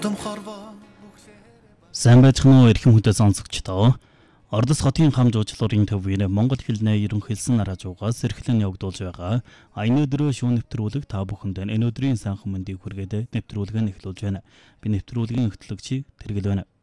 Сайн байцгаана уу эрхэм хүнтэй сонсогчдоо. Ордос хотын хам жуулчлалын төвийн Монгол хэлний ерөнхийлсөн радиогоос эрхлэн явагдуулж байгаа энэ өдрөө шүүн нэвтрүүлэг та бүхэнд энэ өдрийн сайхан мэндийг хүргээд нэвтрүүлэг нь эхлүүлж байна. Би нэвтрүүлгийн хөтлөгч Тэргэл байна.